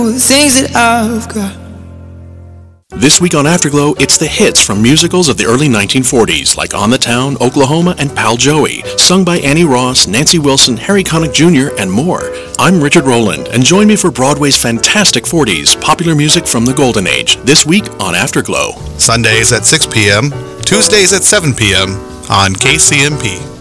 the things that I've got. This week on Afterglow, it's the hits from musicals of the early 1940s, like On the Town, Oklahoma, and Pal Joey, sung by Annie Ross, Nancy Wilson, Harry Connick Jr., and more. I'm Richard Rowland, and join me for Broadway's fantastic 40s, popular music from the Golden Age, this week on Afterglow. Sundays at 6 p.m., Tuesdays at 7 p.m. on KCMP.